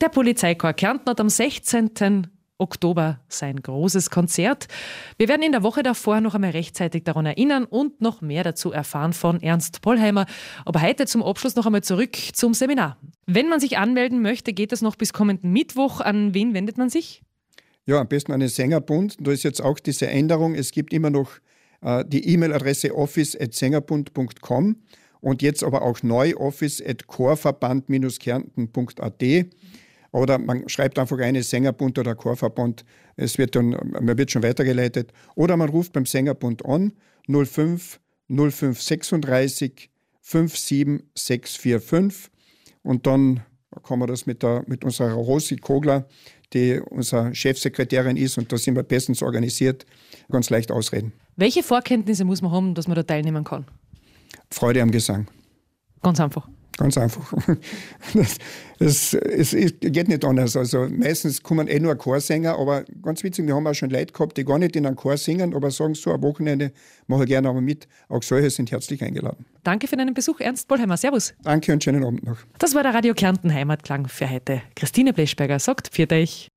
Der Polizeichor Kärnten hat am 16. Oktober sein großes Konzert. Wir werden in der Woche davor noch einmal rechtzeitig daran erinnern und noch mehr dazu erfahren von Ernst Pollheimer. Aber heute zum Abschluss noch einmal zurück zum Seminar. Wenn man sich anmelden möchte, geht es noch bis kommenden Mittwoch. An wen wendet man sich? Ja, am besten an den Sängerbund. Da ist jetzt auch diese Änderung. Es gibt immer noch die E-Mail-Adresse office@sängerbund.com und jetzt aber auch neu office@chorverband-kärnten.at. Oder man schreibt einfach eine Sängerbund oder Chorverband. Man wird schon weitergeleitet. Oder man ruft beim Sängerbund an 05 05 36 57 645. Und dann kann man das mit unserer Rosi Kogler, die unsere Chefsekretärin ist, und da sind wir bestens organisiert, ganz leicht ausreden. Welche Vorkenntnisse muss man haben, dass man da teilnehmen kann? Freude am Gesang. Ganz einfach. Ganz einfach. Es geht nicht anders. Also meistens kommen nur Chorsänger, aber ganz witzig, wir haben auch schon Leute gehabt, die gar nicht in einem Chor singen, aber sagen so, am Wochenende mache ich gerne aber mit. Auch solche sind herzlich eingeladen. Danke für deinen Besuch, Ernst Pollheimer. Servus. Danke und schönen Abend noch. Das war der Radio Kärnten Heimatklang für heute. Christine Bleschberger sagt, pfiat euch.